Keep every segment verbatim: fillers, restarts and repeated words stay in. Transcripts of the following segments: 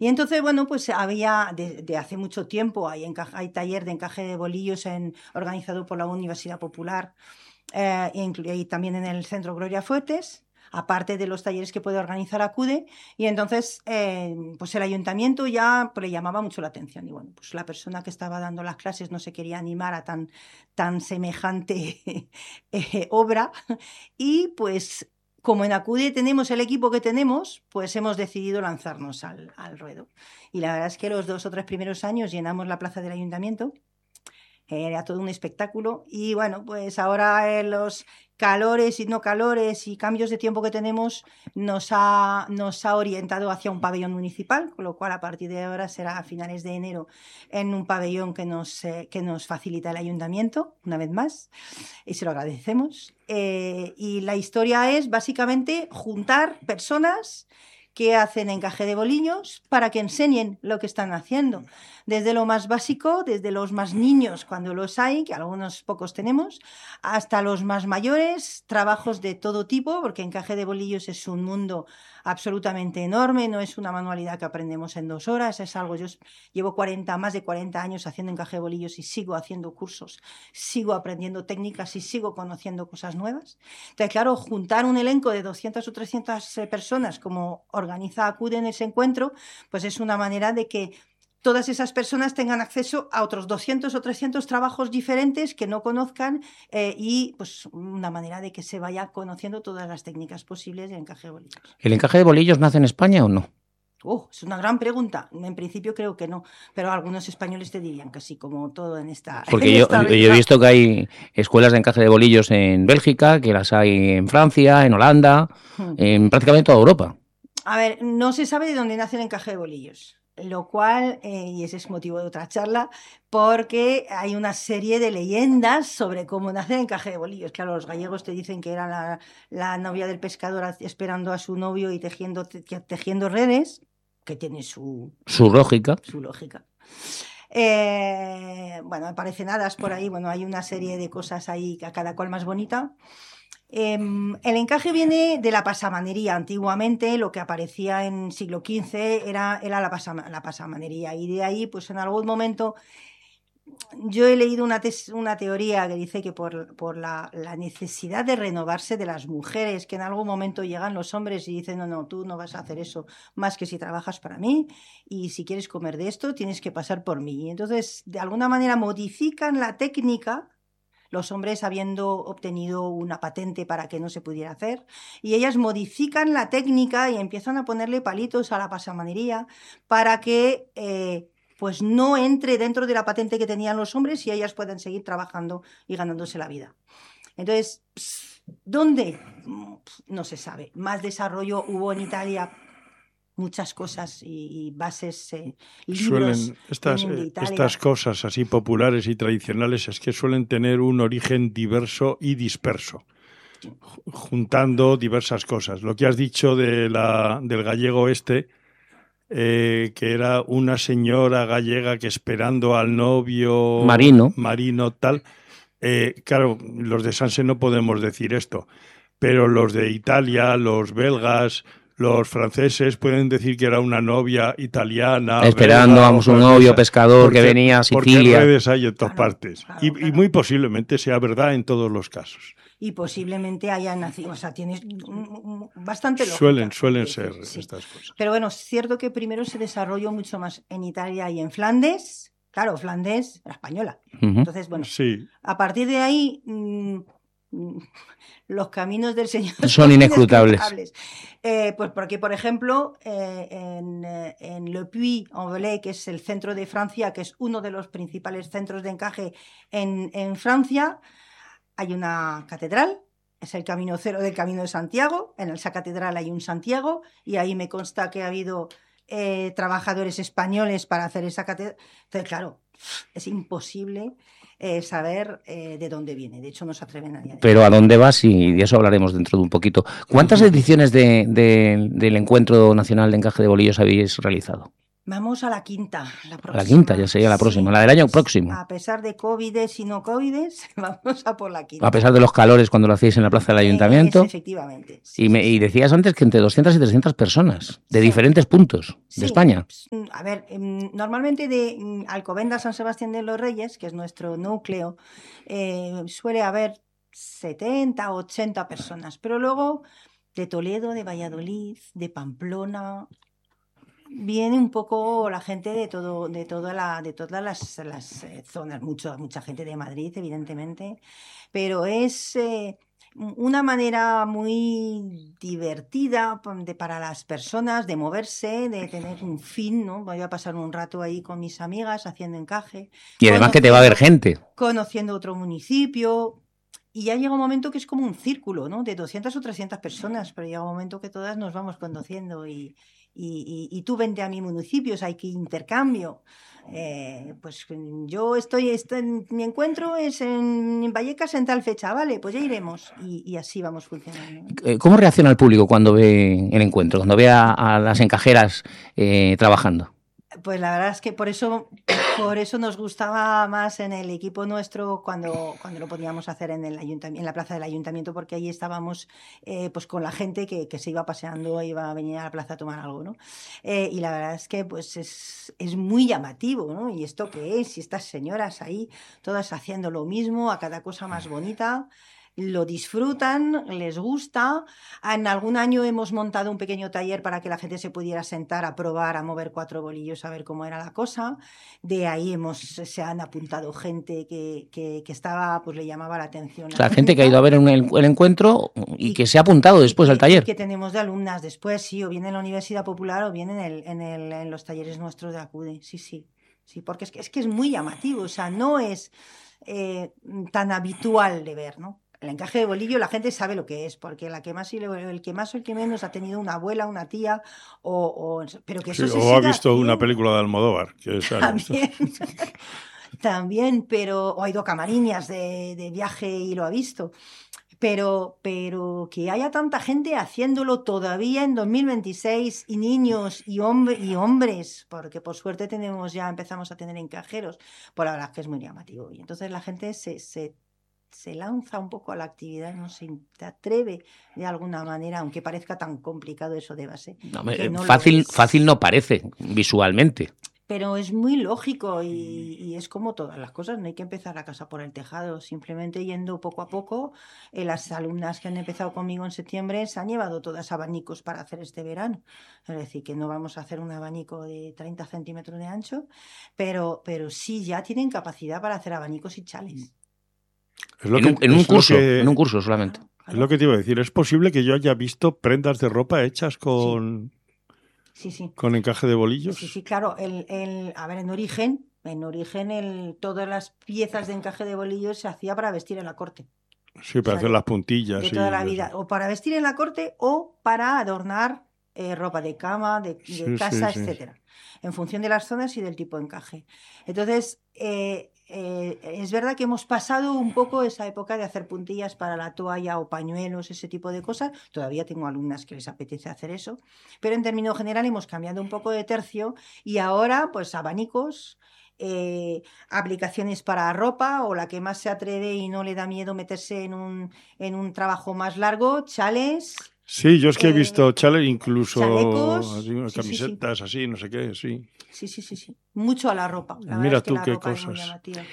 Y entonces, bueno, pues había, de, de hace mucho tiempo, hay, encaje, hay taller de encaje de bolillos en, organizado por la Universidad Popular eh, y, y también en el Centro Gloria Fuertes, aparte de los talleres que puede organizar ACUDE, y entonces eh, pues el ayuntamiento ya pues, le llamaba mucho la atención, y bueno, pues la persona que estaba dando las clases no se quería animar a tan, tan semejante eh, obra, y pues como en ACUDE tenemos el equipo que tenemos, pues hemos decidido lanzarnos al, al ruedo. Y la verdad es que los dos o tres primeros años llenamos la plaza del ayuntamiento, era todo un espectáculo, y bueno, pues ahora eh, los calores y no calores y cambios de tiempo que tenemos nos ha, nos ha orientado hacia un pabellón municipal, con lo cual a partir de ahora será a finales de enero en un pabellón que nos, eh, que nos facilita el ayuntamiento, una vez más, y se lo agradecemos. Eh, y la historia es básicamente juntar personas que hacen encaje de bolillos para que enseñen lo que están haciendo. Desde lo más básico, desde los más niños, cuando los hay, que algunos pocos tenemos, hasta los más mayores, trabajos de todo tipo, porque encaje de bolillos es un mundo absolutamente enorme, no es una manualidad que aprendemos en dos horas, es algo, yo llevo cuarenta, más de cuarenta años haciendo encaje de bolillos y sigo haciendo cursos, sigo aprendiendo técnicas y sigo conociendo cosas nuevas. Entonces, claro, juntar un elenco de doscientas o trescientas personas como organiza ACUDE en ese encuentro, pues es una manera de que todas esas personas tengan acceso a otros doscientos o trescientos trabajos diferentes que no conozcan eh, y pues una manera de que se vaya conociendo todas las técnicas posibles de encaje de bolillos. ¿El encaje de bolillos nace en España o no? Oh, es una gran pregunta. En principio creo que no, pero algunos españoles te dirían que sí, como todo en esta. Porque en yo, esta yo he visto que hay escuelas de encaje de bolillos en Bélgica, que las hay en Francia, en Holanda, hmm. en prácticamente toda Europa. A ver, no se sabe de dónde nace el encaje de bolillos, lo cual, eh, y ese es motivo de otra charla, porque hay una serie de leyendas sobre cómo nace el encaje de bolillos. Claro, los gallegos te dicen que era la, la novia del pescador esperando a su novio y tejiendo, te, tejiendo redes, que tiene su... Su lógica. Su lógica. Eh, bueno, aparecen hadas por ahí, bueno, hay una serie de cosas ahí, a cada cual más bonita. Eh, el encaje viene de la pasamanería. Antiguamente lo que aparecía en siglo quince era, era la, pasama, la pasamanería, y de ahí pues en algún momento yo he leído una, tes, una teoría que dice que por, por la, la necesidad de renovarse de las mujeres, que en algún momento llegan los hombres y dicen no, no, tú no vas a hacer eso más que si trabajas para mí, y si quieres comer de esto tienes que pasar por mí. Y entonces de alguna manera modifican la técnica, los hombres habiendo obtenido una patente para que no se pudiera hacer, y ellas modifican la técnica y empiezan a ponerle palitos a la pasamanería para que eh, pues no entre dentro de la patente que tenían los hombres y ellas puedan seguir trabajando y ganándose la vida. Entonces, ¿dónde? No se sabe. Más desarrollo hubo en Italia, muchas cosas y, y bases, eh, libros. Suelen, estas, eh, estas cosas así populares y tradicionales es que suelen tener un origen diverso y disperso, juntando diversas cosas. Lo que has dicho de la, del gallego este, eh, que era una señora gallega que esperando al novio marino, marino tal, eh, claro, los de Sanse no podemos decir esto, pero los de Italia, los belgas, los franceses pueden decir que era una novia italiana. Esperando, vamos, un novio pescador porque, que venía a Sicilia. Porque redes hay en todas claro, partes. Claro, y, claro. y muy posiblemente sea verdad en todos los casos. Y posiblemente hayan nacido, o sea, tienes bastante lógica. Suelen, suelen ser sí. estas cosas. Pero bueno, es cierto que primero se desarrolló mucho más en Italia y en Flandes. Claro, Flandes era española. Uh-huh. Entonces, bueno, sí. a partir de ahí... Mmm, los caminos del Señor son, son inescrutables. inescrutables. Eh, pues porque, por ejemplo, eh, en, en Le Puy-en-Velay, que es el centro de Francia, que es uno de los principales centros de encaje en, en Francia, hay una catedral, es el camino cero del Camino de Santiago. En esa catedral hay un Santiago, y ahí me consta que ha habido eh, trabajadores españoles para hacer esa catedral. Entonces, claro, es imposible Eh, saber eh, de dónde viene. De hecho, no se atreven a nadie. Pero ¿a dónde vas? Y de eso hablaremos dentro de un poquito. ¿Cuántas ediciones de, de, del Encuentro Nacional de Encaje de Bolillos habéis realizado? Vamos a la quinta. La, a la quinta, ya sería la próxima, sí, la del año próximo. A pesar de covides y no covides, vamos a por la quinta. A pesar de los calores cuando lo hacéis en la plaza del ayuntamiento. Es, efectivamente. Sí, y, me, sí, y decías antes que entre doscientas y trescientas personas, de sí. diferentes puntos sí. de España. A ver, normalmente de Alcobendas San Sebastián de los Reyes, que es nuestro núcleo, eh, suele haber setenta, ochenta personas, pero luego de Toledo, de Valladolid, de Pamplona, viene un poco la gente de todo, de toda la, de todas las, las eh, zonas, mucho, mucha gente de Madrid, evidentemente, pero es eh, una manera muy divertida de, para las personas de moverse, de tener un fin, ¿no? Voy a pasar un rato ahí con mis amigas haciendo encaje. Y además que te va a ver gente. Conociendo otro municipio. Y ya llega un momento que es como un círculo, ¿no? De doscientas o trescientas personas, pero llega un momento que todas nos vamos conociendo y, y, y, y tú vente a mi municipio, o sea, hay que intercambio. Eh, pues yo estoy, estoy, mi encuentro es en Vallecas en tal fecha, vale, pues ya iremos. Y, y así vamos funcionando, ¿no? ¿Cómo reacciona el público cuando ve el encuentro, cuando ve a, a las encajeras eh, trabajando? Pues la verdad es que por eso, por eso nos gustaba más en el equipo nuestro cuando, cuando lo podíamos hacer en el ayuntamiento, en la plaza del ayuntamiento, porque ahí estábamos eh, pues con la gente que, que se iba paseando, iba a venir a la plaza a tomar algo, ¿no? Eh, y la verdad es que pues es, es muy llamativo, ¿no? ¿Y esto qué es? Y estas señoras ahí, todas haciendo lo mismo, a cada cosa más bonita. Lo disfrutan, les gusta. En algún año hemos montado un pequeño taller para que la gente se pudiera sentar a probar, a mover cuatro bolillos, a ver cómo era la cosa. De ahí hemos, se han apuntado gente que, que, que estaba, pues le llamaba la atención. O sea, gente que ha ido a ver un, el encuentro y, y que se ha apuntado después que, al taller. Y que tenemos de alumnas después, sí, o bien en la Universidad Popular o bien en, el, en, el, en los talleres nuestros de ACUDE, sí, sí. Sí, porque es que, es que es muy llamativo, o sea, no es eh, tan habitual de ver, ¿no? El encaje de bolillo la gente sabe lo que es, porque la que más y el que más o el que menos ha tenido una abuela, una tía, o, o pero que eso sí, se o ha visto haciendo. Una película de Almodóvar. Que es También, también, pero o ha ido a Camariñas de, de viaje y lo ha visto. Pero, pero que haya tanta gente haciéndolo todavía en dos mil veintiséis, y niños y, hombre, y hombres, porque por suerte tenemos ya empezamos a tener encajeros, pues la verdad es que es muy llamativo. Y entonces la gente se, se, se lanza un poco a la actividad, no se atreve de alguna manera, aunque parezca tan complicado eso de base. No, no fácil, fácil no parece visualmente. Pero es muy lógico y, y es como todas las cosas, no hay que empezar la casa por el tejado, simplemente yendo poco a poco. Eh, las alumnas que han empezado conmigo en septiembre se han llevado todas abanicos para hacer este verano, es decir, que no vamos a hacer un abanico de treinta centímetros de ancho, pero, pero sí ya tienen capacidad para hacer abanicos y chales. Es lo en, que, un, en un curso, que, en un curso solamente. Claro, claro. Es lo que te iba a decir, es posible que yo haya visto prendas de ropa hechas con... Sí. Sí, sí. ¿Con encaje de bolillos? Sí, sí, claro. El, el, a ver, en origen, en origen el, todas las piezas de encaje de bolillos se hacía para vestir en la corte. Sí, para o sea, hacer las puntillas. De toda y la vida. Eso. O para vestir en la corte o para adornar eh, ropa de cama, de, de sí, casa, sí, etcétera. Sí. En función de las zonas y del tipo de encaje. Entonces, eh, eh, es verdad que hemos pasado un poco esa época de hacer puntillas para la toalla o pañuelos, ese tipo de cosas. Todavía tengo alumnas que les apetece hacer eso, pero en términos general hemos cambiado un poco de tercio y ahora pues abanicos, eh, aplicaciones para ropa o la que más se atreve y no le da miedo meterse en un, en un trabajo más largo, chales. Sí, yo es que eh, he visto chales, incluso chalecos, así, sí, camisetas, sí, sí. así, no sé qué, sí. Sí, sí, sí, sí. Mucho a la ropa. La Mira es que tú la qué ropa cosas. Es muy llamativa.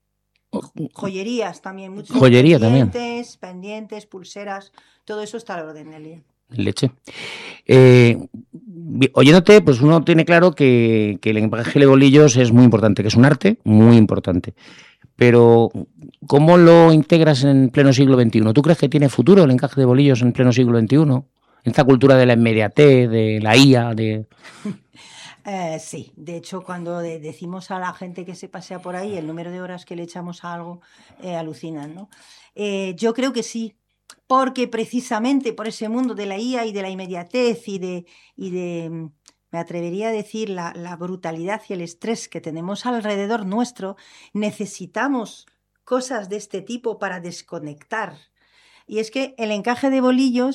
Joyerías también, muchos Joyería pendientes, también. pendientes, pulseras, todo eso está a la orden del día. Leche. Eh, oyéndote, pues uno tiene claro que, que el encaje de bolillos es muy importante, que es un arte muy importante. Pero, ¿cómo lo integras en pleno siglo veintiuno? ¿Tú crees que tiene futuro el encaje de bolillos en pleno siglo veintiuno? Esta cultura de la inmediatez, de la I A, de... Eh, sí, de hecho, cuando de, decimos a la gente que se pasea por ahí, el número de horas que le echamos a algo, eh, alucinan, ¿no? Eh, yo creo que sí, porque precisamente por ese mundo de la I A y de la inmediatez y de, y de me atrevería a decir, la, la brutalidad y el estrés que tenemos alrededor nuestro, necesitamos cosas de este tipo para desconectar. Y es que el encaje de bolillos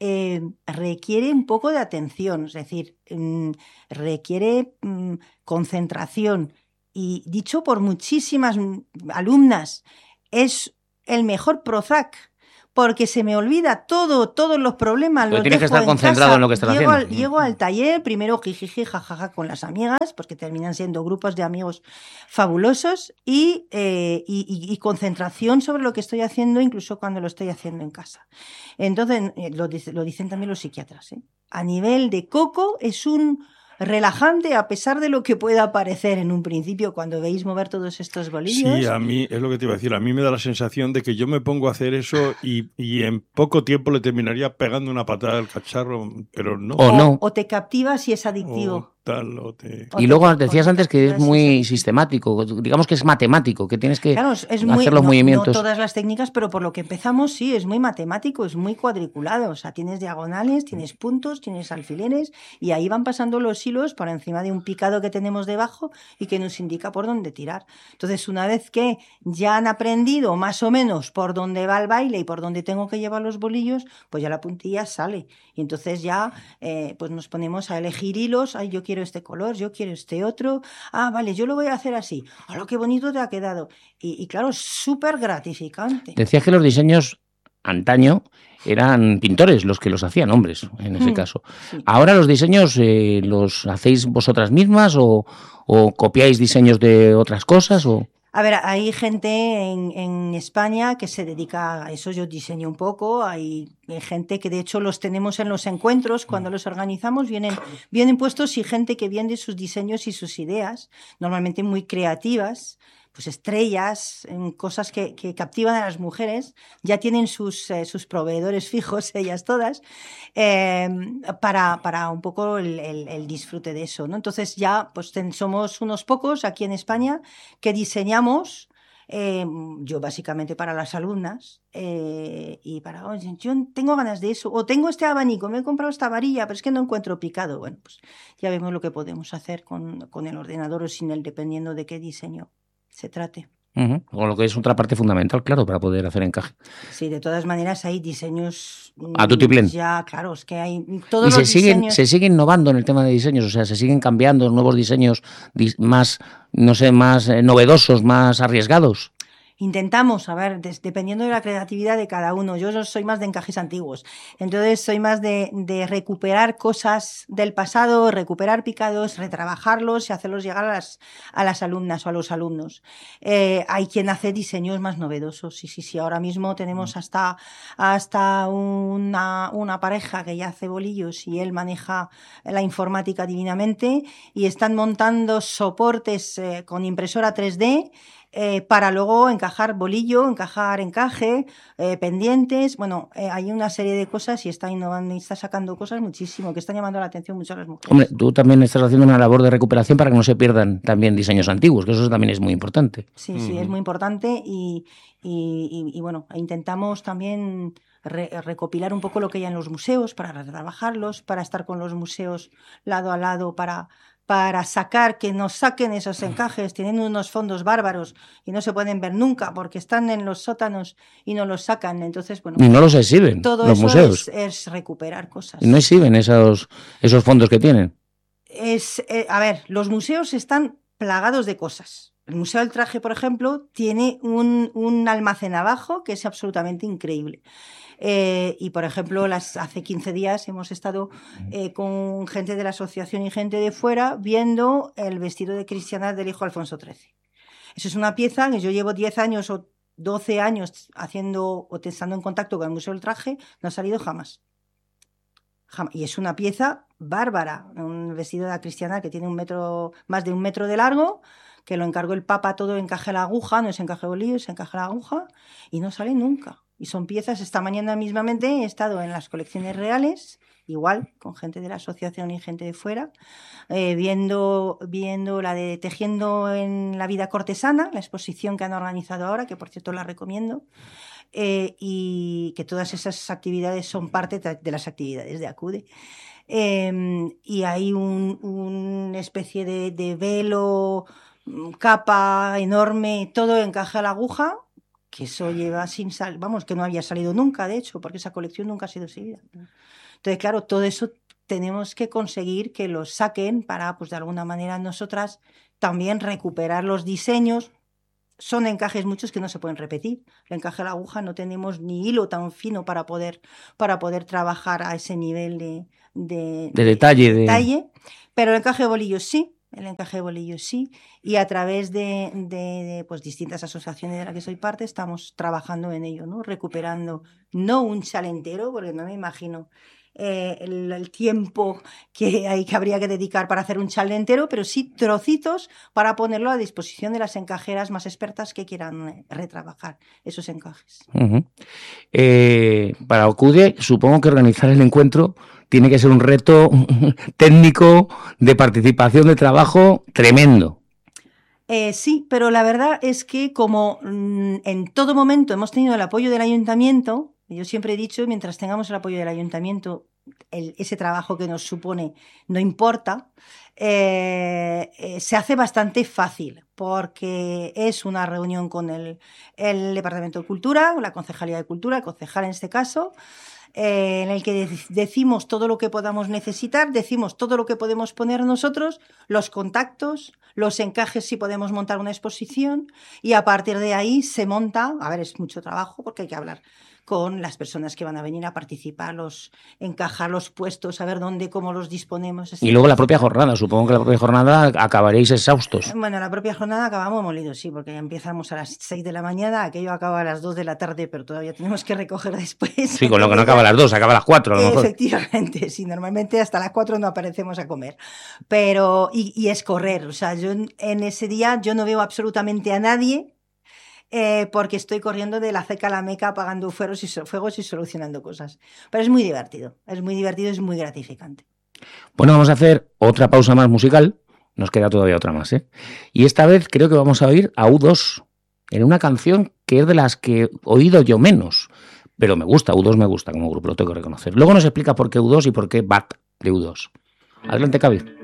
eh, requiere un poco de atención, es decir, mm, requiere mm, concentración. Y dicho por muchísimas alumnas, es el mejor Prozac, porque se me olvida todo, todos los problemas. Pero los tienes que dejo estar en concentrado casa. en lo que estás llego haciendo. Al, llego al taller, primero jijiji, jajaja con las amigas, porque terminan siendo grupos de amigos fabulosos, y, eh, y, y, y concentración sobre lo que estoy haciendo, incluso cuando lo estoy haciendo en casa. Entonces, eh, lo, lo dicen también los psiquiatras, ¿eh? A nivel de coco, es un relajante, a pesar de lo que pueda parecer en un principio cuando veis mover todos estos bolillos. Sí, a mí es lo que te iba a decir. A mí me da la sensación de que yo me pongo a hacer eso y, y en poco tiempo le terminaría pegando una patada al cacharro, pero no. O, o no. O te captivas y es adictivo. O tal, o te... Y luego decías antes que es muy sistemático, digamos que es matemático, que tienes que claro, es hacer muy, los no, movimientos. No todas las técnicas, pero por lo que empezamos, sí, es muy matemático, es muy cuadriculado. O sea, tienes diagonales, tienes puntos, tienes alfileres, y ahí van pasando los hilos por encima de un picado que tenemos debajo y que nos indica por dónde tirar. Entonces, una vez que ya han aprendido más o menos por dónde va el baile y por dónde tengo que llevar los bolillos, pues ya la puntilla sale. Y entonces ya eh, pues nos ponemos a elegir hilos. Ay, yo quiero este color, yo quiero este otro. Ah, vale, yo lo voy a hacer así. ¡Ah, lo qué bonito te ha quedado! Y, y claro, es súper gratificante. Decías que los diseños antaño eran pintores los que los hacían, hombres, en ese mm, caso. Sí. ¿Ahora los diseños eh, los hacéis vosotras mismas o, o copiáis diseños de otras cosas? O... A ver, hay gente en, en España que se dedica a eso, yo diseño un poco, hay gente que de hecho los tenemos en los encuentros, cuando los organizamos vienen, vienen puestos y gente que vende sus diseños y sus ideas, normalmente muy creativas, pues estrellas, cosas que, que captivan a las mujeres, ya tienen sus, eh, sus proveedores fijos, ellas todas, eh, para, para un poco el, el, el disfrute de eso, ¿no? Entonces ya pues ten, somos unos pocos aquí en España que diseñamos, eh, yo básicamente para las alumnas, eh, y para, oye, yo tengo ganas de eso, o tengo este abanico, me he comprado esta varilla, pero es que no encuentro picado. Bueno, pues ya vemos lo que podemos hacer con, con el ordenador o sin él, dependiendo de qué diseño se trate. Uh-huh. O lo que es otra parte fundamental, claro, para poder hacer encaje. Sí, de todas maneras hay diseños a tutiplén. Ya, claro, es que hay todos y se los siguen, diseños... se sigue innovando en el tema de diseños, o sea, se siguen cambiando nuevos diseños más, no sé, más eh, novedosos, más arriesgados. Intentamos, a ver, des, dependiendo de la creatividad de cada uno. Yo soy más de encajes antiguos, entonces soy más de, de recuperar cosas del pasado, recuperar picados, retrabajarlos y hacerlos llegar a las, a las alumnas o a los alumnos. Eh, hay quien hace diseños más novedosos, sí, sí, sí. Ahora mismo tenemos hasta, hasta una, una pareja que ya hace bolillos y él maneja la informática divinamente y están montando soportes eh, con impresora tres D, Eh, para luego encajar bolillo, encajar encaje, eh, pendientes. Bueno, eh, hay una serie de cosas y está innovando y está sacando cosas muchísimo que están llamando la atención mucho a las mujeres. Hombre, tú también estás haciendo una labor de recuperación para que no se pierdan también diseños antiguos, que eso también es muy importante. Sí, sí, uh-huh. Es muy importante y, y, y, y bueno, intentamos también re, recopilar un poco lo que hay en los museos para retrabajarlos, para estar con los museos lado a lado, para... para sacar, que nos saquen esos encajes, tienen unos fondos bárbaros y no se pueden ver nunca porque están en los sótanos y no los sacan. Entonces, bueno, y no los exhiben todo los eso museos. Es, es recuperar cosas. Y no exhiben esos, esos fondos que tienen. Es, eh, a ver, los museos están plagados de cosas. El Museo del Traje, por ejemplo, tiene un, un almacén abajo que es absolutamente increíble. Eh, y, por ejemplo, las, hace quince días hemos estado eh, con gente de la asociación y gente de fuera viendo el vestido de cristianas del hijo Alfonso trece. Eso es una pieza que yo llevo diez años o doce años haciendo o estando en contacto con el Museo del Traje, no ha salido jamás. jamás. Y es una pieza bárbara, un vestido de la cristiana que tiene un metro, más de un metro de largo, que lo encargó el Papa, todo encaje a la aguja, no es encaje bolillo, es encaje a la aguja, y no sale nunca. Y son piezas, esta mañana mismamente he estado en las colecciones reales, igual, con gente de la asociación y gente de fuera, eh, viendo, viendo la de Tejiendo en la vida cortesana, la exposición que han organizado ahora, que por cierto la recomiendo, eh, y que todas esas actividades son parte de las actividades de ACUDE. Eh, y hay un, una especie de, de velo, capa enorme, todo encaja a la aguja, que eso lleva sin sal, vamos, que no había salido nunca, de hecho, porque esa colección nunca ha sido seguida. Entonces, claro, todo eso tenemos que conseguir que lo saquen para, pues de alguna manera, nosotras también recuperar los diseños. Son encajes muchos que no se pueden repetir. El encaje de la aguja no tenemos ni hilo tan fino para poder, para poder trabajar a ese nivel de, de, de detalle. De detalle de... Pero el encaje de bolillos sí, el encaje de bolillos sí. Y a través de, de, de pues, distintas asociaciones de las que soy parte estamos trabajando en ello, ¿no? Recuperando no un chal entero, porque no me imagino Eh, el, el tiempo que, hay, que habría que dedicar para hacer un chal entero, pero sí trocitos para ponerlo a disposición de las encajeras más expertas que quieran retrabajar esos encajes. Uh-huh. Eh, para Ocude, supongo que organizar el encuentro tiene que ser un reto técnico, de participación, de trabajo tremendo. Eh, sí, pero la verdad es que como mmm, en todo momento hemos tenido el apoyo del ayuntamiento, yo siempre he dicho, mientras tengamos el apoyo del ayuntamiento, el, ese trabajo que nos supone no importa, eh, eh, se hace bastante fácil, porque es una reunión con el, el Departamento de Cultura, la Concejalía de Cultura, el concejal en este caso, Eh, en el que de- decimos todo lo que podamos necesitar, decimos todo lo que podemos poner nosotros, los contactos, los encajes si podemos montar una exposición, y a partir de ahí se monta, a ver, es mucho trabajo porque hay que hablar con las personas que van a venir a participar, los, encajar los puestos, saber dónde, cómo los disponemos. etcétera. Y luego la propia jornada, supongo que la propia jornada acabaréis exhaustos. Bueno, la propia jornada acabamos molidos, sí, porque ya empezamos a las seis de la mañana, aquello acaba a las dos de la tarde, pero todavía tenemos que recoger después. Sí, con lo que no acaba a las dos, acaba a las cuatro a lo mejor. Efectivamente, sí, normalmente hasta las cuatro no aparecemos a comer, pero, y, y es correr, o sea, yo en, en ese día yo no veo absolutamente a nadie, eh, porque estoy corriendo de la ceca a la meca apagando fuegos y, so- fuegos y solucionando cosas, pero es muy divertido, es muy divertido, es muy gratificante. Bueno, vamos a hacer otra pausa más musical. Nos queda todavía otra más, ¿eh? Y esta vez creo que vamos a oír a U dos en una canción que es de las que he oído yo menos. Pero me gusta, U dos me gusta como grupo, lo tengo que reconocer. Luego nos explica por qué U dos y por qué B A T de U dos. Adelante, Cavi.